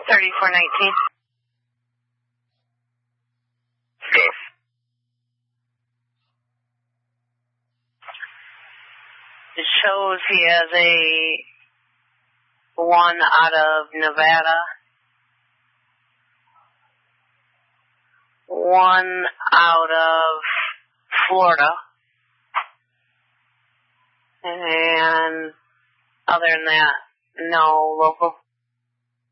3419. It shows he has a 1 out of Nevada, 1 out of Florida, and other than that, no local.